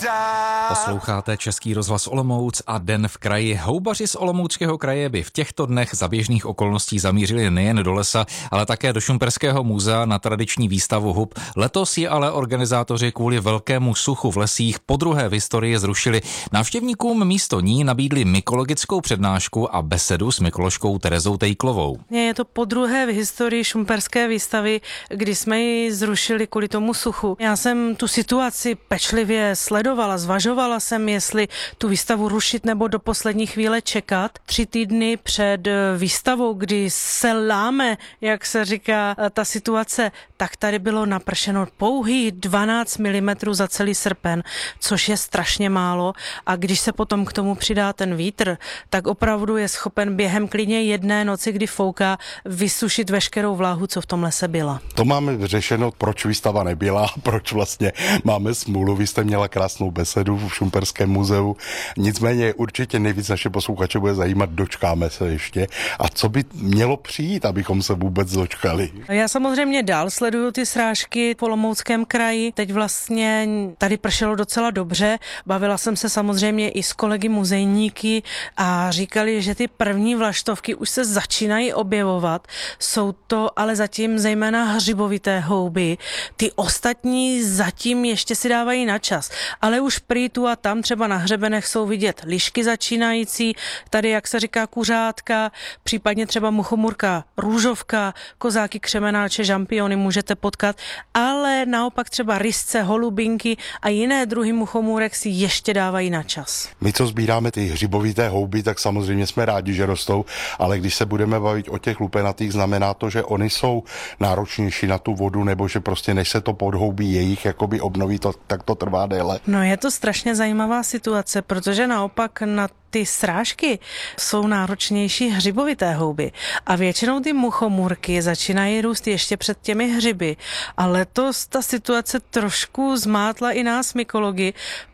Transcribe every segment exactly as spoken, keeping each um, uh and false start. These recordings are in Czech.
Posloucháte Český rozhlas Olomouc a Den v kraji. Houbaři z Olomouckého kraje by v těchto dnech za běžných okolností zamířili nejen do lesa, ale také do Šumperského muzea na tradiční výstavu hub. Letos ji ale organizátoři kvůli velkému suchu v lesích podruhé v historii zrušili. Návštěvníkům místo ní nabídli mykologickou přednášku a besedu s mykoložkou Terezou Tejklovou. Je to podruhé v historii šumperské výstavy, kdy jsme ji zrušili kvůli tomu suchu. Já jsem tu situaci pečlivě sledovala, zvažovala jsem, jestli tu výstavu rušit nebo do poslední chvíle čekat. Tři týdny před výstavou, kdy se láme, jak se říká, ta situace, tak tady bylo napršeno pouhých dvanáct milimetrů za celý srpen, což je strašně málo. A když se potom k tomu přidá ten vítr, tak opravdu je schopen během klidně jedné noci, kdy fouká, vysušit veškerou vláhu, co v tom lese byla. To máme řešeno, proč výstava nebyla, proč vlastně máme smůlu. Vy jste měla krásnou besedu v Šumperském muzeu. Nicméně určitě nejvíc naše posluchače bude zajímat, dočkáme se ještě. A co by mělo přijít, abychom se vůbec dočkali? Já samozřejmě dál sleduju ty srážky v Olomouckém kraji. Teď vlastně tady pršelo docela dobře. Bavila jsem se samozřejmě i s kolegy muzejníky a říkali, že ty první vlaštovky už se začínají objevovat. Jsou to ale zatím zejména hřibovité houby. Ty ostatní zatím ještě si dávají na čas. Ale už prý tu a tam třeba na hřebenech jsou vidět lišky začínající, tady jak se říká kuřátka, případně třeba muchomurka růžovka, kozáky, křemenáče, žampiony můžete potkat, ale naopak třeba rysce, holubinky a jiné druhy muchomůrek si ještě dávají na čas. My, co sbíráme ty hřibovité houby, tak samozřejmě jsme rádi, že rostou, ale když se budeme bavit o těch lupenatých, znamená to, že oni jsou náročnější na tu vodu, nebo že prostě než se to podhoubí jejich jakoby obnoví, to, tak to trvá déle. No je to strašně zajímavá situace, protože naopak na ty srážky jsou náročnější hřibovité houby a většinou ty muchomůrky začínají růst ještě před těmi hřiby. A letos ta situace trošku zmátla i nás mykology,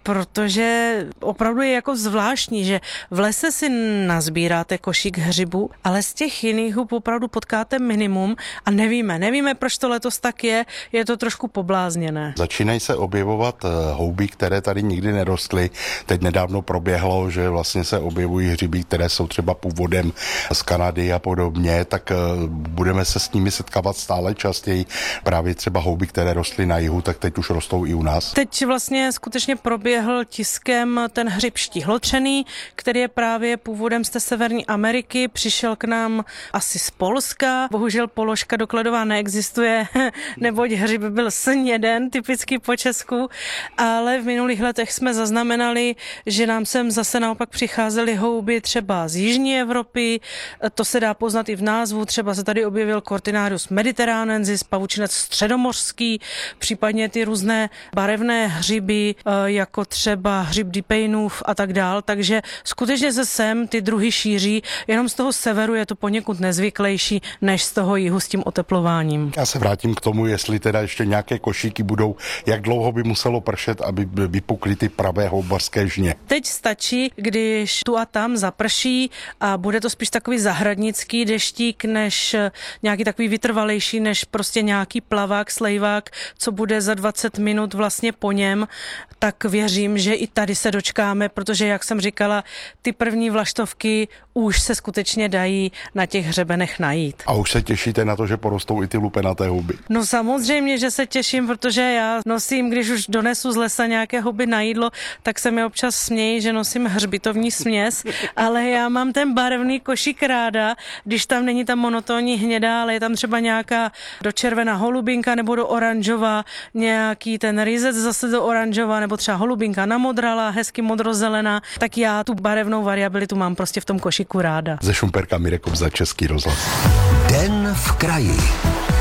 protože opravdu je jako zvláštní, že v lese si nazbíráte košík hřibu, ale z těch jiných hub opravdu potkáte minimum a nevíme, nevíme, proč to letos tak je, je to trošku poblázněné. Začínají se objevovat houby, které tady nikdy nerostly. Teď nedávno proběhlo, že vlastně se objevují hřiby, které jsou třeba původem z Kanady a podobně, tak budeme se s nimi setkávat stále častěji. Právě třeba houby, které rostly na jihu, tak teď už rostou i u nás. Teď vlastně skutečně proběhl tiskem ten hřib štihlotřený, který je právě původem z té Severní Ameriky, přišel k nám asi z Polska. Bohužel položka dokladová neexistuje, neboť hřib byl sněden, typicky po Česku, ale v minulých letech jsme zaznamenali, že nám sem zase naopak přicházely houby třeba z jižní Evropy, to se dá poznat i v názvu, třeba se tady objevil Cortinarius mediterranensis, pavučinec středomořský, případně ty různé barevné hřiby, jako třeba hřib Dipejnův a tak dál, takže skutečně se sem ty druhy šíří, jenom z toho severu je to poněkud nezvyklejší, než z toho jihu s tím oteplováním. Já se vrátím k tomu, jestli teda ještě nějaké košíky budou, jak dlouho by muselo pršet, aby vypukly ty pravé houbařské žně. Teď stačí, když tu a tam zaprší a bude to spíš takový zahradnický deštík, než nějaký takový vytrvalejší, než prostě nějaký plavák, slejvák, co bude za dvacet minut vlastně po něm, tak věřím, že i tady se dočkáme, protože, jak jsem říkala, ty první vlaštovky už se skutečně dají na těch hřebenech najít. A už se těšíte na to, že porostou i ty lupenaté houby? No samozřejmě, že se těším, protože já nosím, když už donesu z lesa nějaké houby na jídlo, tak se mi občas smějí, že nosím hřbitovní směs, ale já mám ten barevný košík ráda, když tam není ta monotónní hnědá, ale je tam třeba nějaká do červená holubinka nebo do oranžová, nějaký ten ryzec zase do oranžová, nebo třeba holubinka namodrala, hezky modrozelená, tak já tu barevnou variabilitu mám prostě v tom košíku ráda. Ze Šumperka Mirek za Český rozhlas. Den v kraji.